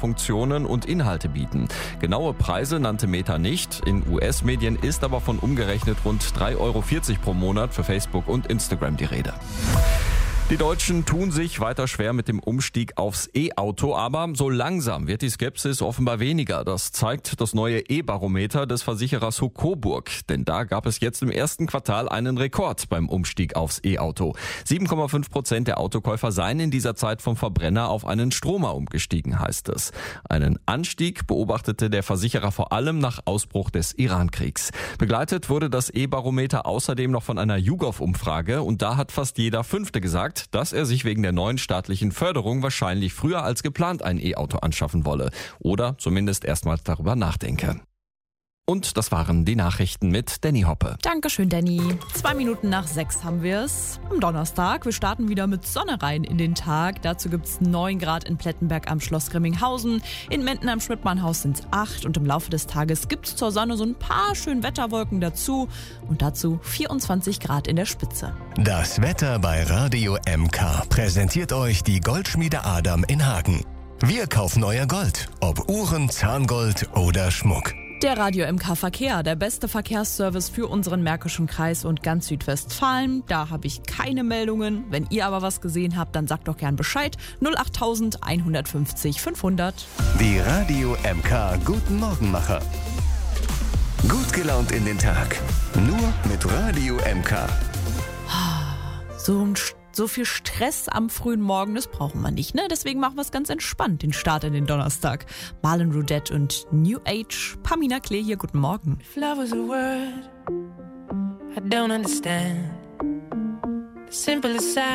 Funktionen und Inhalte bieten. Genaue Preise nannte Meta nicht. In US-Medien ist aber von umgerechnet rund 3,40 Euro pro Monat für Facebook und Instagram die Rede. Die Deutschen tun sich weiter schwer mit dem Umstieg aufs E-Auto, aber so langsam wird die Skepsis offenbar weniger. Das zeigt das neue E-Barometer des Versicherers Coburg. Denn da gab es jetzt im ersten Quartal einen Rekord beim Umstieg aufs E-Auto. 7,5% der Autokäufer seien in dieser Zeit vom Verbrenner auf einen Stromer umgestiegen, heißt es. Einen Anstieg beobachtete der Versicherer vor allem nach Ausbruch des Iran-Kriegs. Begleitet wurde das E-Barometer außerdem noch von einer YouGov-Umfrage und da hat fast jeder Fünfte gesagt, dass er sich wegen der neuen staatlichen Förderung wahrscheinlich früher als geplant ein E-Auto anschaffen wolle oder zumindest erstmals darüber nachdenke. Und das waren die Nachrichten mit Danny Hoppe. Dankeschön, Danny. 6:02 haben wir es. Am Donnerstag. Wir starten wieder mit Sonne rein in den Tag. Dazu gibt es 9 Grad in Plettenberg am Schloss Grimminghausen. In Menden am Schmidtmannhaus sind es 8. Und im Laufe des Tages gibt es zur Sonne so ein paar schöne Wetterwolken dazu. Und dazu 24 Grad in der Spitze. Das Wetter bei Radio MK präsentiert euch die Goldschmiede Adam in Hagen. Wir kaufen euer Gold, ob Uhren, Zahngold oder Schmuck. Der Radio MK Verkehr, der beste Verkehrsservice für unseren Märkischen Kreis und ganz Südwestfalen. Da habe ich keine Meldungen. Wenn ihr aber was gesehen habt, dann sagt doch gern Bescheid. 08000 150 500. Die Radio MK Guten Morgenmacher. Gut gelaunt in den Tag. Nur mit Radio MK. So viel Stress am frühen Morgen, das brauchen wir nicht, ne? Deswegen machen wir es ganz entspannt, den Start in den Donnerstag. Marlon Rudette und New Age. Pamina Klee hier, guten Morgen. If love was a word, I don't understand. The simplest